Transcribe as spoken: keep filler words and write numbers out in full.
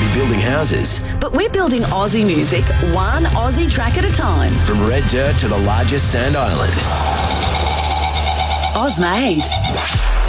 be building houses. But we're building Aussie music, one Aussie track at a time. From red dirt to the largest sand island. Ozmade.